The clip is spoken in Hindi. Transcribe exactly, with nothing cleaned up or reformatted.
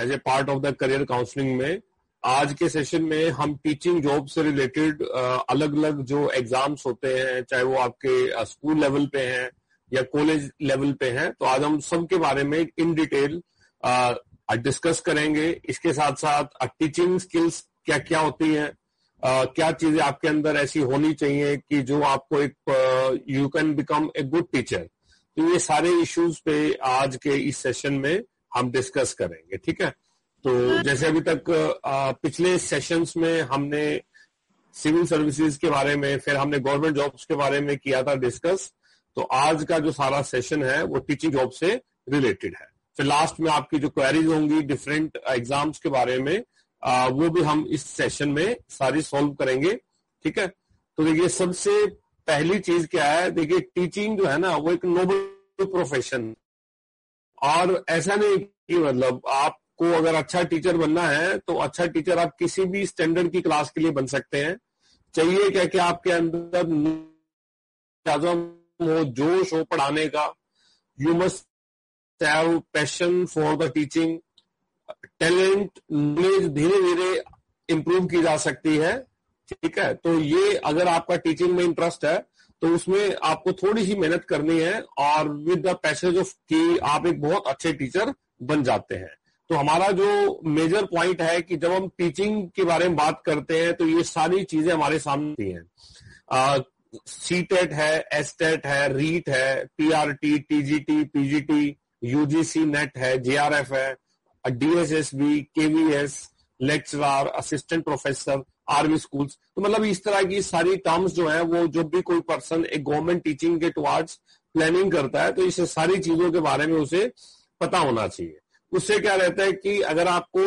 As a part of the career counselling में आज के सेशन में हम टीचिंग जॉब से रिलेटेड अलग अलग जो एग्जाम्स होते हैं, चाहे वो आपके स्कूल लेवल पे हैं या कॉलेज लेवल पे हैं, तो आज हम सबके बारे में इन डिटेल डिस्कस करेंगे। इसके साथ साथ टीचिंग स्किल्स क्या क्या होती हैं, Uh, क्या चीजें आपके अंदर ऐसी होनी चाहिए कि जो आपको एक you can become a good teacher. तो ये सारे इश्यूज पे आज के इस सेशन में हम डिस्कस करेंगे, ठीक है। तो जैसे अभी तक uh, पिछले सेशंस में हमने सिविल सर्विसेज के बारे में, फिर हमने गवर्नमेंट जॉब्स के बारे में किया था डिस्कस। तो आज का जो सारा सेशन है वो टीचिंग जॉब से रिलेटेड है। फिर लास्ट में आपकी जो क्वेरीज होंगी डिफरेंट एग्जाम्स के बारे में, आ, वो भी हम इस सेशन में सारी सॉल्व करेंगे, ठीक है। तो देखिए सबसे पहली चीज क्या है, देखिए टीचिंग जो है ना वो एक नोबल प्रोफेशन, और ऐसा नहीं कि मतलब आपको अगर अच्छा टीचर बनना है तो अच्छा टीचर आप किसी भी स्टैंडर्ड की क्लास के लिए बन सकते हैं। चाहिए क्या कि आपके अंदर हो, जोश हो पढ़ाने का, you must have passion for the teaching, talent, knowledge धीरे धीरे इंप्रूव की जा सकती है, ठीक है। तो ये अगर आपका टीचिंग में इंटरेस्ट है तो उसमें आपको थोड़ी सी मेहनत करनी है, और विद द पैसेज ऑफ कि आप एक बहुत अच्छे टीचर बन जाते हैं। तो हमारा जो मेजर पॉइंट है कि जब हम टीचिंग के बारे में बात करते हैं तो ये सारी चीजें हमारे सामने हैं। सी टेट है, एस टेट है, रीट है, PRT, TGT, PGT, UGC net है, जेआरएफ है, DSSB, KVS, lecturer, assistant professor, army schools. तो मतलब इस तरह की सारी टर्म्स जो है वो जब भी कोई पर्सन एक गवर्नमेंट टीचिंग के टुवर्ड्स प्लानिंग करता है तो इस सारी चीजों के बारे में उसे पता होना चाहिए। उससे क्या रहता है कि अगर आपको